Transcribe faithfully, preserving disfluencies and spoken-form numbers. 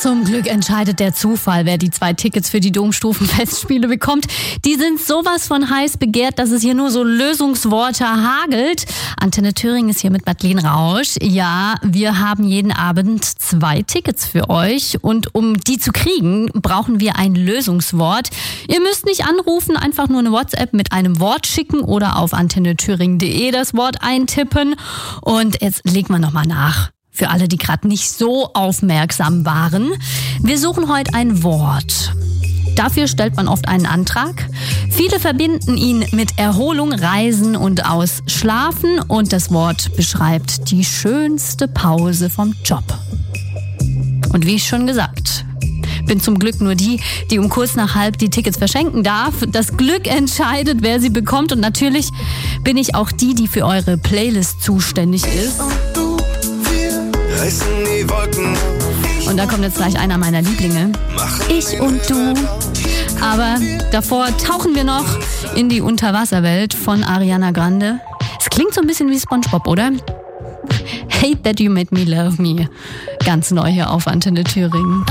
Zum Glück entscheidet der Zufall, wer die zwei Tickets für die Domstufenfestspiele bekommt. Die sind sowas von heiß begehrt, dass es hier nur so Lösungsworte hagelt. Antenne Thüringen ist hier mit Madeleine Rausch. Ja, wir haben jeden Abend zwei Tickets für euch. Und um die zu kriegen, brauchen wir ein Lösungswort. Ihr müsst nicht anrufen, einfach nur eine WhatsApp mit einem Wort schicken oder auf antenne thüringen punkt de das Wort eintippen. Und jetzt legen wir nochmal nach. Für alle, die gerade nicht so aufmerksam waren. Wir suchen heute ein Wort. Dafür stellt man oft einen Antrag. Viele verbinden ihn mit Erholung, Reisen und Ausschlafen. Und das Wort beschreibt die schönste Pause vom Job. Und wie schon gesagt, bin zum Glück nur die, die um kurz nach halb die Tickets verschenken darf. Das Glück entscheidet, wer sie bekommt. Und natürlich bin ich auch die, die für eure Playlist zuständig ist. Und da kommt jetzt gleich einer meiner Lieblinge. Ich und du. Aber davor tauchen wir noch in die Unterwasserwelt von Ariana Grande. Es klingt so ein bisschen wie SpongeBob, oder? Hate That You Made Me Love Me. Ganz neu hier auf Antenne Thüringen.